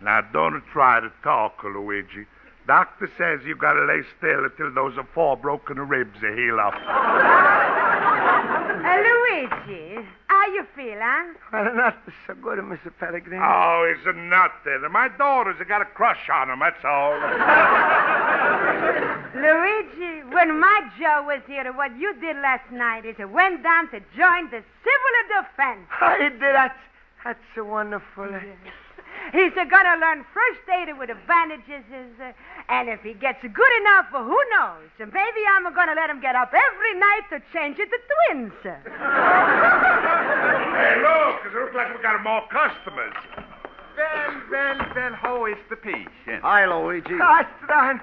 Now, don't try to talk, Luigi. Doctor says you gotta lay still until those 4 broken ribs heal up. Luigi, how you feel, huh? Well, not so good, Mr. Pellegrini. Oh, he's a nut then. My daughters have got a crush on him, that's all. Luigi, when my Joe was here, what you did last night is went down to join the civil defense. I did. That's so wonderful. He's gonna learn first aid with the bandages, and if he gets good enough, who knows? Maybe I'm gonna let him get up every night to change it to twins. Hey, look, it looks like we got more customers. Well, how is the patient? Hi, Luigi. Astran.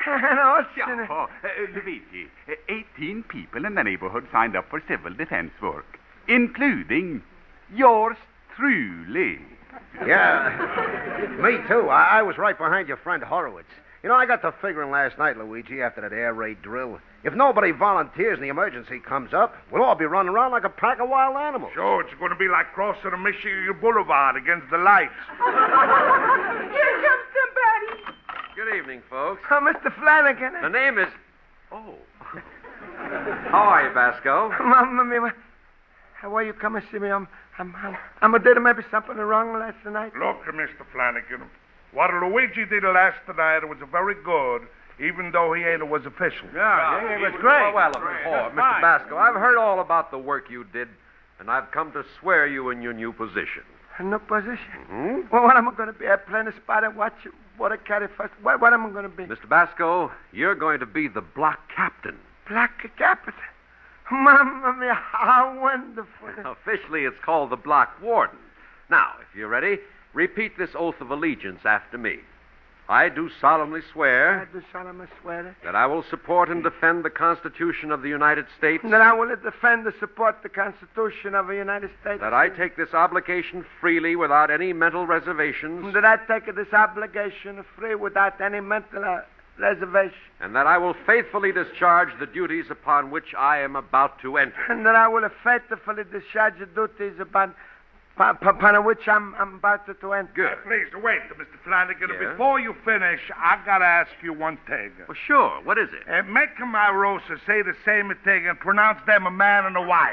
Luigi, 18 people in the neighborhood signed up for civil defense work, including yours truly. Yeah, me too. I was right behind your friend Horowitz. You know, I got to figuring last night, Luigi, after that air raid drill. If nobody volunteers and the emergency comes up, we'll all be running around like a pack of wild animals. Sure, it's going to be like crossing a Michigan Boulevard against the lights. Here comes somebody. Good evening, folks. Oh, Mr. Flanagan. The name is... Oh. How are you, Basco? Mamma mia. Why you come and see me? I'm a did maybe something wrong last night. Look, Mr. Flanagan, what Luigi did last night was very good, even though he ain't was official. Yeah, it was great. Well, Mr. Basco, I've heard all about the work you did, and I've come to swear you in your new position. A new position? Mm-hmm. Well, what am I going to be? I play in a spot and watch water carry first. What am I going to be? Mr. Basco, you're going to be the Black Captain. Black Captain? Mamma mia, how wonderful. Officially, it's called the Black Warden. Now, if you're ready, repeat this oath of allegiance after me. I do solemnly swear... that I will support and defend the Constitution of the United States. That I will defend and support the Constitution of the United States. That I take this obligation freely without any mental reservations. That I take this obligation free without any mental reservation. And that I will faithfully discharge the duties upon which I am about to enter. And that I will faithfully discharge the duties upon which I'm about to enter. Good. Please, wait, Mr. Flanagan. Yeah? Before you finish, I got to ask you one thing. Well, sure. What is it? Make my rosa say the same thing and pronounce them a man and a wife.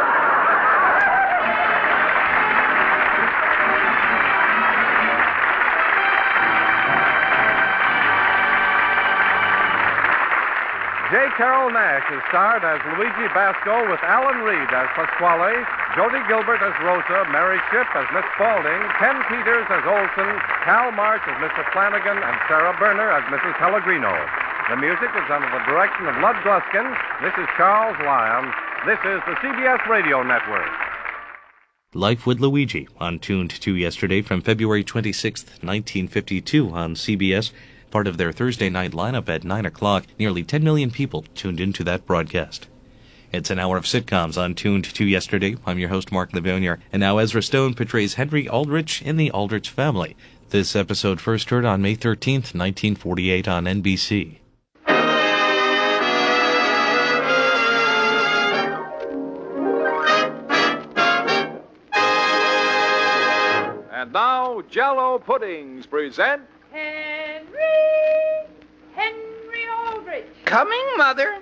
J. Carrol Naish is starred as Luigi Basco with Alan Reed as Pasquale, Jody Gilbert as Rosa, Mary Shipp as Miss Spaulding, Ken Peters as Olson, Cal March as Mr. Flanagan, and Sarah Berner as Mrs. Pellegrino. The music is under the direction of Lud Gluskin. This is Charles Lyon. This is the CBS Radio Network. Life with Luigi, on Tuned to Yesterday from February 26, 1952 on CBS. Part of their Thursday night lineup at 9 o'clock. Nearly 10 million people tuned into that broadcast. It's an hour of sitcoms on Tuned to Yesterday. I'm your host, Mark Livonier. And now Ezra Stone portrays Henry Aldrich in The Aldrich Family. This episode first heard on May 13th, 1948 on NBC. And now, Jell-O Puddings present... Henry Aldrich. Coming, Mother.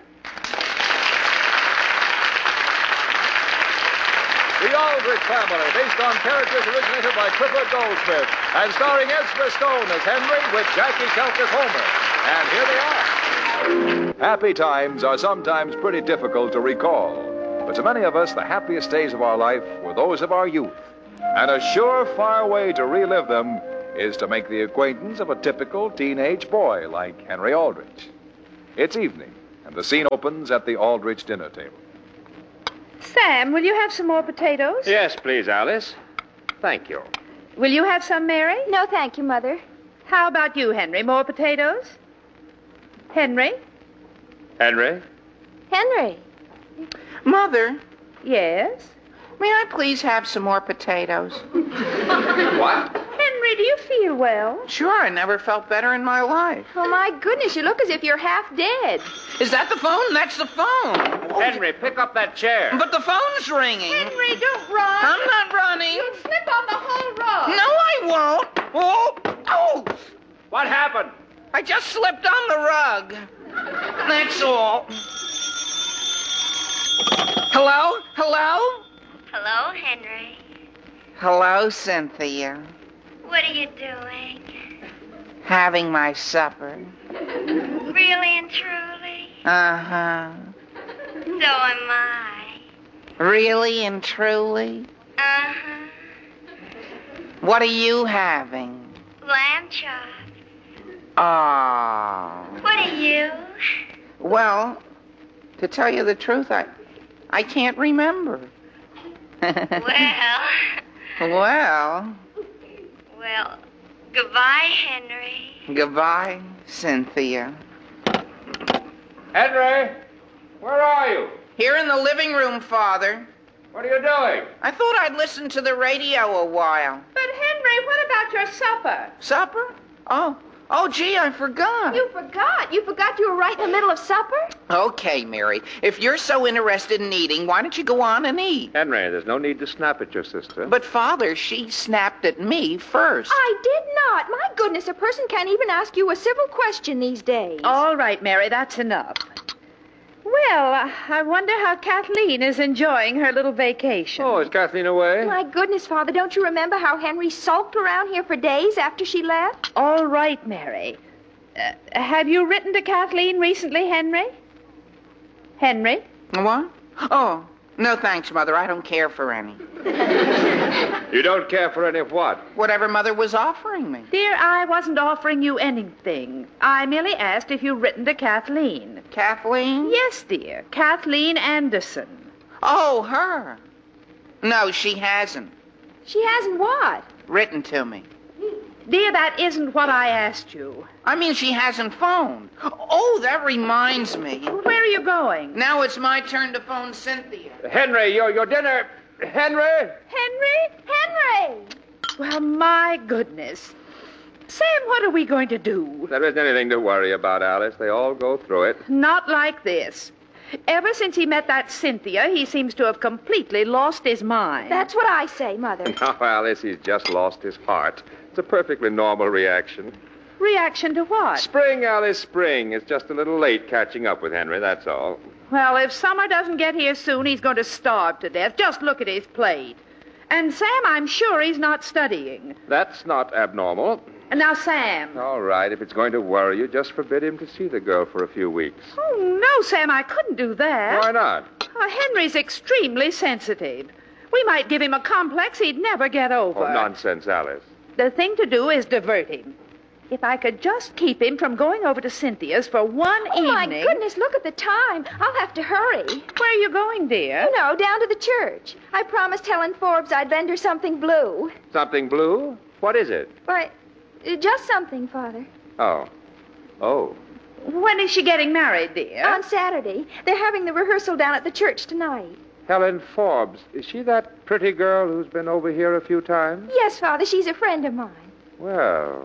The Aldrich Family, based on characters originated by Clifford Goldsmith, and starring Ezra Stone as Henry with Jackie Kelk as Homer. And here they are. Happy times are sometimes pretty difficult to recall, but to many of us, the happiest days of our life were those of our youth. And a surefire way to relive them is to make the acquaintance of a typical teenage boy like Henry Aldrich. It's evening, and the scene opens at the Aldrich dinner table. Sam, will you have some more potatoes? Yes, please, Alice. Thank you. Will you have some, Mary? No, thank you, Mother. How about you, Henry? More potatoes? Henry? Henry? Henry. Mother, Yes? may I please have some more potatoes? What? Henry, do you feel well? Sure, I never felt better in my life. Oh, my goodness, you look as if you're half dead. Is that the phone? That's the phone. Henry, pick up that chair. But the phone's ringing. Henry, don't run. I'm not running. You'll slip on the whole rug. No, I won't. Oh, What happened? I just slipped on the rug. That's all. Hello? Hello? Hello, Henry. Hello, Cynthia. What are you doing? Having my supper. Really and truly? Uh-huh. So am I. Really and truly? Uh-huh. What are you having? Lamb chop. Oh. What are you? Well, to tell you the truth, I can't remember. Well, Well, goodbye, Henry. goodbye, Cynthia. Henry, where are you? Here in the living room, Father. What are you doing? I thought I'd listen to the radio a while. But, Henry, what about your supper? Supper? Oh, gee, I forgot. You forgot? You forgot you were right in the middle of supper? Okay, Mary. If you're so interested in eating, why don't you go on and eat? Henry, there's no need to snap at your sister. But, Father, she snapped at me first. I did not. My goodness, a person can't even ask you a civil question these days. All right, Mary, that's enough. Well, I wonder how Kathleen is enjoying her little vacation. Oh, is Kathleen away? My goodness, Father, don't you remember how Henry sulked around here for days after she left? All right, Mary. Have you written to Kathleen recently, Henry? Henry? What? Oh, no thanks, Mother. I don't care for any. You don't care for any of what? Whatever Mother was offering me. Dear, I wasn't offering you anything. I merely asked if you've written to Kathleen. Kathleen? Yes, dear. Kathleen Anderson. Oh, her. No, she hasn't. She hasn't what? Written to me. Dear, that isn't what I asked you. I mean, she hasn't phoned. Oh, that reminds me. Where are you going? Now it's my turn to phone Cynthia. Henry, your dinner... Henry? Henry? Henry! Well, my goodness. Sam, what are we going to do? There isn't anything to worry about, Alice. They all go through it. Not like this. Ever since he met that Cynthia, he seems to have completely lost his mind. That's what I say, Mother. No, Alice, he's just lost his heart. It's a perfectly normal reaction. Reaction to what? Spring, Alice, spring. It's just a little late catching up with Henry, that's all. Well, if summer doesn't get here soon, he's going to starve to death. Just look at his plate. And Sam, I'm sure he's not studying. That's not abnormal. Now, Sam. All right, if it's going to worry you, just forbid him to see the girl for a few weeks. Oh, no, Sam, I couldn't do that. Why not? Henry's extremely sensitive. We might give him a complex he'd never get over. Oh, nonsense, Alice. The thing to do is divert him. If I could just keep him from going over to Cynthia's for one evening... Oh, my goodness, look at the time. I'll have to hurry. Where are you going, dear? You know, down to the church. I promised Helen Forbes I'd lend her something blue. Something blue? What is it? Why, just something, Father. Oh. Oh. When is she getting married, dear? On Saturday. They're having the rehearsal down at the church tonight. Helen Forbes. Is she that pretty girl who's been over here a few times? Yes, Father, she's a friend of mine. Well,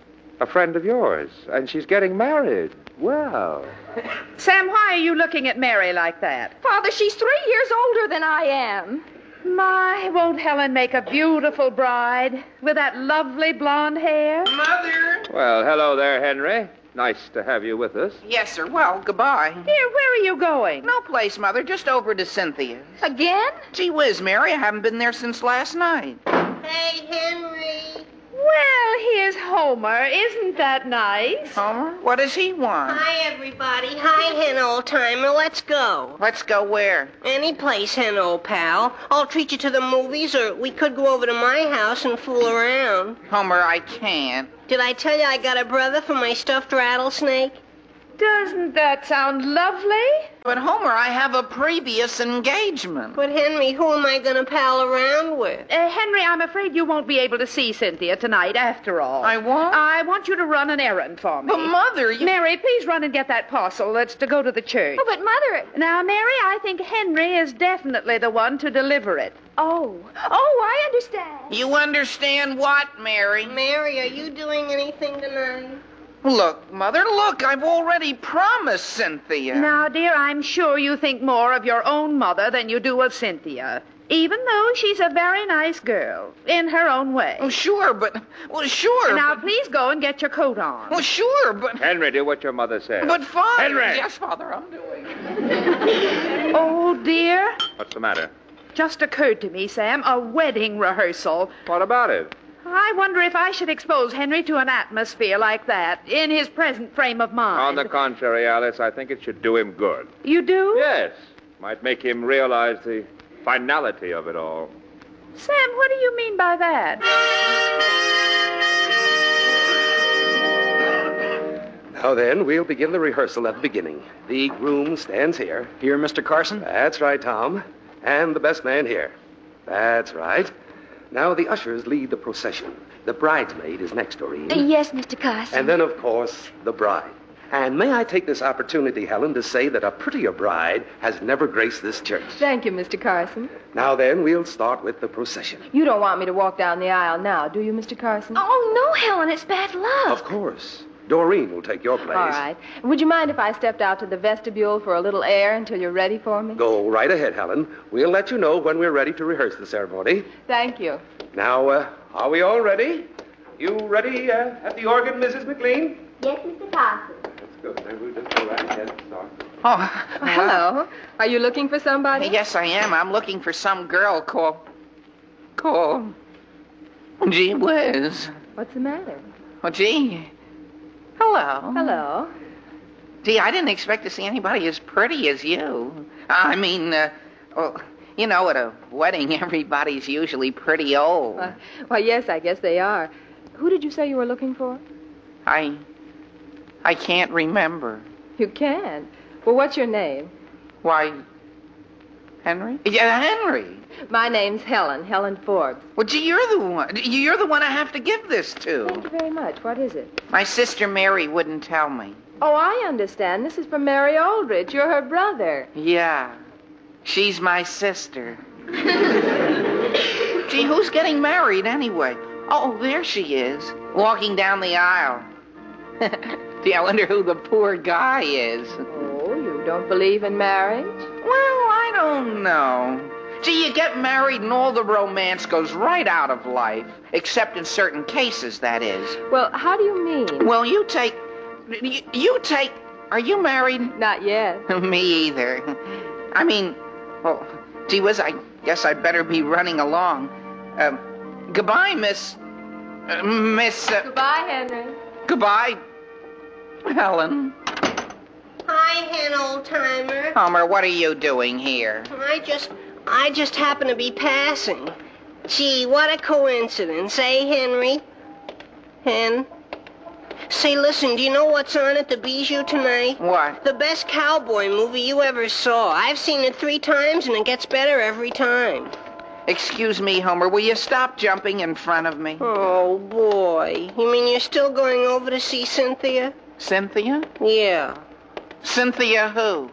a friend of yours. And she's getting married. Well. Sam, why are you looking at Mary like that? Father, she's 3 years older than I am. My, won't Helen make a beautiful bride with that lovely blonde hair? Mother! Well, hello there, Henry. Nice to have you with us. Yes, sir. Well, goodbye. Dear, where are you going? No place, Mother. Just over to Cynthia's. Again? Gee whiz, Mary. I haven't been there since last night. Hey, Henry. Well, here's Homer. Isn't that nice? Homer? What does he want? Hi, everybody. Hi, Hen, old timer. Let's go. Let's go where? Any place, Hen, old pal. I'll treat you to the movies, or we could go over to my house and fool around. Homer, I can't. Did I tell you I got a brother for my stuffed rattlesnake? Doesn't that sound lovely? But, Homer, I have a previous engagement. But, Henry, who am I going to pal around with? Henry, I'm afraid you won't be able to see Cynthia tonight after all. I won't? I want you to run an errand for me. But, Mother, you... Mary, please run and get that parcel that's to go to the church. Oh, but, Mother... Now, Mary, I think Henry is definitely the one to deliver it. Oh, I understand. You understand what, Mary? Mary, are you doing anything tonight? Look, Mother, look, I've already promised Cynthia. Now, dear, I'm sure you think more of your own mother than you do of Cynthia. even though she's a very nice girl, in her own way. Oh, sure, but... Well, sure, Now, please go and get your coat on. Well, sure, but... Henry, do what your mother says. But, Father... Henry! Yes, Father, I'm doing. Oh, dear. What's the matter? Just occurred to me, Sam, a wedding rehearsal. What about it? I wonder if I should expose Henry to an atmosphere like that in his present frame of mind. On the contrary, Alice, I think it should do him good. You do? Yes. Might make him realize the finality of it all. Sam, what do you mean by that? Now then, we'll begin the rehearsal at the beginning. The groom stands here. Here, Mr. Carson? That's right, Tom. And the best man here. That's right. Now the ushers lead the procession. The bridesmaid is next, Doreen. Yes, Mr. Carson. And then, of course, the bride. And may I take this opportunity, Helen, to say that a prettier bride has never graced this church. Thank you, Mr. Carson. Now then, we'll start with the procession. You don't want me to walk down the aisle now, do you, Mr. Carson? Oh, no, Helen, it's bad luck. Of course. Doreen will take your place. All right. Would you mind if I stepped out to the vestibule for a little air until you're ready for me? Go right ahead, Helen. We'll let you know when we're ready to rehearse the ceremony. Thank you. Now, are we all ready? You ready at the organ, Mrs. McLean? Yes, Mr. Carson. That's good. Then we'll just go right ahead and start. Oh, hello. Are you looking for somebody? Yes, I am. I'm looking for some girl called... Gee whiz. What's the matter? Oh, gee. Hello. Hello. Gee, I didn't expect to see anybody as pretty as you. I mean, well, you know, at a wedding, everybody's usually pretty old. Why, yes, I guess they are. Who did you say you were looking for? I can't remember. You can't? Well, what's your name? Why, Henry? Yeah, Henry. My name's Helen Forbes. Well, gee, you're the one. You're the one I have to give this to. Thank you very much. What is it? My sister Mary wouldn't tell me. Oh, I understand. This is from Mary Aldrich. You're her brother. Yeah. She's my sister. Gee, who's getting married anyway? Oh, there she is, walking down the aisle. Gee, I wonder who the poor guy is. Oh, you don't believe in marriage? Well, I don't know. Gee, you get married and all the romance goes right out of life. Except in certain cases, that is. Well, how do you mean? Well, you take... Are you married? Not yet. Me either. I mean, well, gee whiz, I guess I'd better be running along. Goodbye, Miss... Goodbye, Henry. Goodbye, Helen. Hi, Hen, old-timer. Homer, what are you doing here? I just happen to be passing. Gee, what a coincidence, eh, Henry? Hen? Say, listen, do you know what's on at the Bijou tonight? What? The best cowboy movie you ever saw. I've seen it 3 times, and it gets better every time. Excuse me, Homer, will you stop jumping in front of me? Oh, boy. You mean you're still going over to see Cynthia? Cynthia? Yeah. Cynthia who?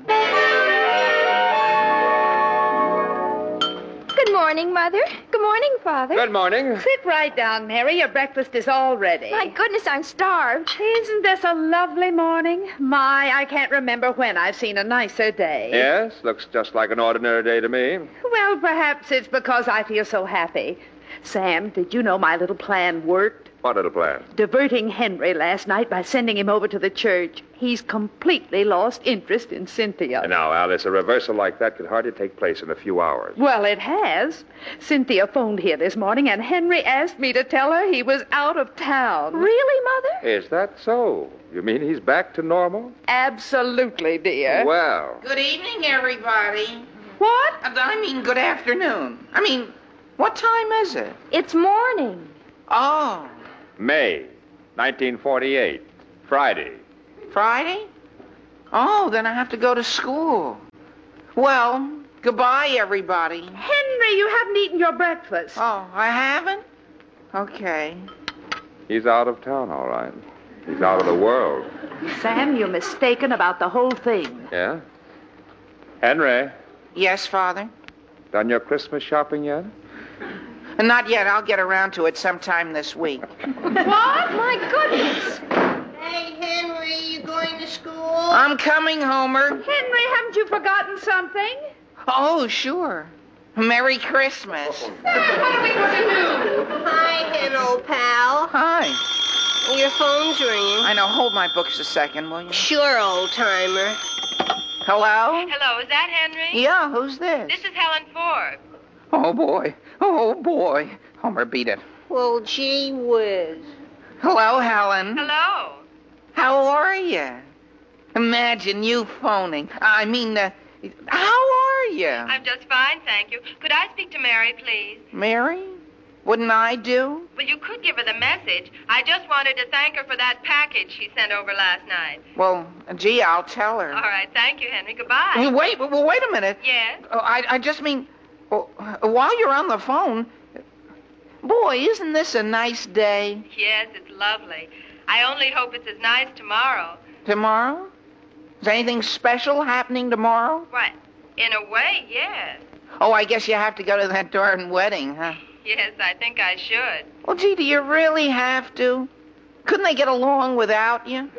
Good morning, Mother. Good morning, Father. Good morning. Sit right down, Mary. Your breakfast is all ready. My goodness, I'm starved. Isn't this a lovely morning? My, I can't remember when I've seen a nicer day. Yes, looks just like an ordinary day to me. Well, perhaps it's because I feel so happy. Sam, did you know my little plan worked? What little plan? Diverting Henry last night by sending him over to the church. He's completely lost interest in Cynthia. Now, Alice, a reversal like that could hardly take place in a few hours. Well, it has. Cynthia phoned here this morning, and Henry asked me to tell her he was out of town. Really, Mother? Is that so? You mean he's back to normal? Absolutely, dear. Well. Good evening, everybody. What? I mean, good afternoon. I mean, what time is it? It's morning. Oh. May 1948. Friday. Friday? Oh, then I have to go to school. Well, goodbye, everybody. Henry, you haven't eaten your breakfast. Oh, I haven't? Okay. He's out of town, all right. He's out of the world. Sam, you're mistaken about the whole thing. Yeah? Henry, Yes, Father? done your Christmas shopping yet? Not yet. I'll get around to it sometime this week. What? My goodness. Hey, Henry, you going to school? I'm coming, Homer. Henry, haven't you forgotten something? Oh, sure. Merry Christmas. What are we going to do? Hi, Hen, old pal. Hi. Your phone's ringing. I know. Hold my books a second, will you? Sure, old timer. Hello? Hello, is that Henry? Yeah, who's this? This is Helen Forbes. Oh, boy. Oh, boy. Homer, beat it. Well, gee whiz. Hello, Helen. Hello. How are you? Imagine you phoning. How are you? I'm just fine, thank you. Could I speak to Mary, please? Mary? Wouldn't I do? Well, you could give her the message. I just wanted to thank her for that package she sent over last night. Well, gee, I'll tell her. All right, thank you, Henry. Goodbye. Wait a minute. Yes? I just mean, while you're on the phone, boy, isn't this a nice day? Yes, it's lovely. I only hope it's as nice tomorrow. Tomorrow? Is anything special happening tomorrow? What? In a way, yes. Oh, I guess you have to go to that darn wedding, huh? Yes, I think I should. Well, gee, do you really have to? Couldn't they get along without you?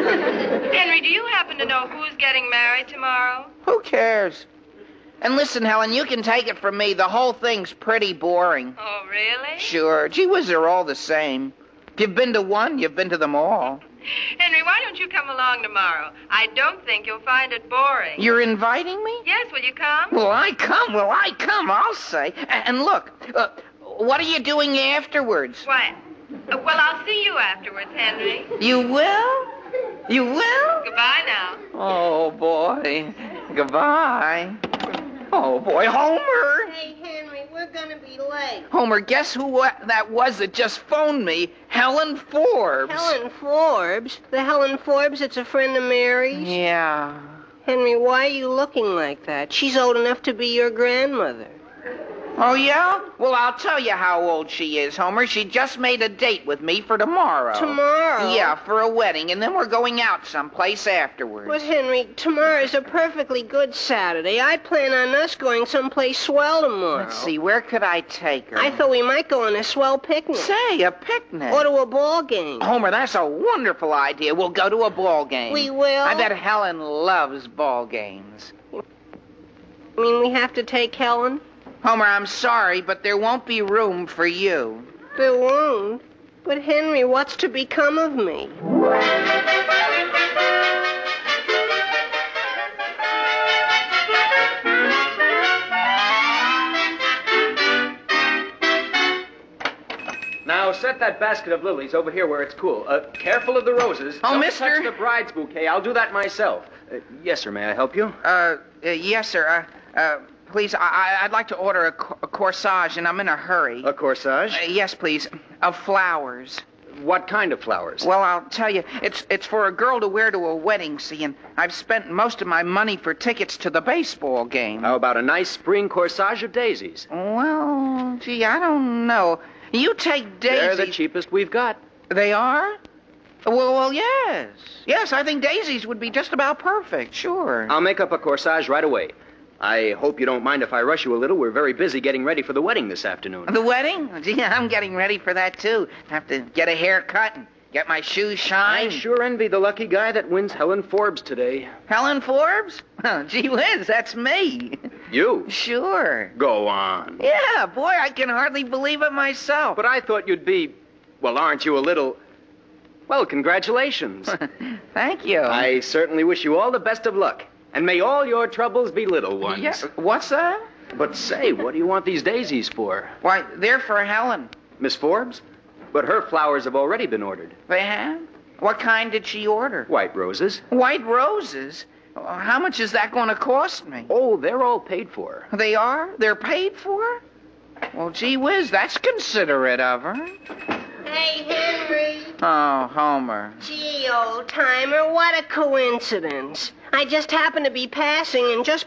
Henry, do you happen to know who's getting married tomorrow? Who cares? And listen, Helen, you can take it from me. The whole thing's pretty boring. Oh, really? Sure. Gee whiz, they're all the same. If you've been to one, you've been to them all. Henry, why don't you come along tomorrow? I don't think you'll find it boring. You're inviting me? Yes, will you come? Will I come, I'll say. And look, what are you doing afterwards? What? Well, I'll see you afterwards, Henry. You will? You will? Goodbye now. Oh, boy. Goodbye. Oh, boy, Homer! Hey, Henry, we're gonna be late. Homer, guess who that was that just phoned me? Helen Forbes. Helen Forbes? The Helen Forbes that's a friend of Mary's? Yeah. Henry, why are you looking like that? She's old enough to be your grandmother. Oh, yeah? Well, I'll tell you how old she is, Homer. She just made a date with me for tomorrow. Tomorrow? Yeah, for a wedding, and then we're going out someplace afterwards. But, Henry, tomorrow's a perfectly good Saturday. I plan on us going someplace swell tomorrow. Let's see, where could I take her? I thought we might go on a swell picnic. Say, a picnic? Or to a ball game. Homer, that's a wonderful idea. We'll go to a ball game. We will? I bet Helen loves ball games. You mean we have to take Helen? Homer, I'm sorry, but there won't be room for you. There won't? But, Henry, what's to become of me? Now, set that basket of lilies over here where it's cool. Careful of the roses. Oh, Don't mister? touch the bride's bouquet. I'll do that myself. Yes, sir. May I help you? Yes, sir. Please, I'd like to order a corsage, and I'm in a hurry. A corsage? Yes, please. Of flowers. What kind of flowers? Well, I'll tell you, it's for a girl to wear to a wedding, see, and I've spent most of my money for tickets to the baseball game. How about a nice spring corsage of daisies? Well, gee, I don't know. You take daisies. They're the cheapest we've got. They are? Well, yes. Yes, I think daisies would be just about perfect, sure. I'll make up a corsage right away. I hope you don't mind if I rush you a little. We're very busy getting ready for the wedding this afternoon. The wedding? Gee, I'm getting ready for that, too. Have to get a haircut and get my shoes shined. I sure envy the lucky guy that wins Helen Forbes today. Helen Forbes? Oh, gee whiz, that's me. You? Sure. Go on. Yeah, boy, I can hardly believe it myself. But I thought you'd be... Well, aren't you a little... Well, congratulations. Thank you. I certainly wish you all the best of luck. And may all your troubles be little ones. Yeah, what's that? But say, what do you want these daisies for? Why, they're for Helen. Miss Forbes? But her flowers have already been ordered. They have? What kind did she order? White roses. White roses? How much is that going to cost me? Oh, they're all paid for. They are? They're paid for? Well, gee whiz, that's considerate of her. Hey, Henry. Oh, Homer. Gee, old timer, what a coincidence. I just happened to be passing and just